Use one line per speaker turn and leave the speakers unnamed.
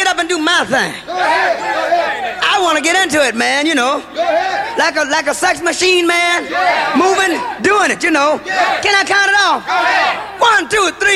get up and do my thing.
Go ahead.
I want to get into it, man, you know.
Go ahead.
Like a sex machine, man.
Yeah.
Moving, doing it, you know.
Yeah.
Can I count it off?
Go ahead.
1, 2, 3.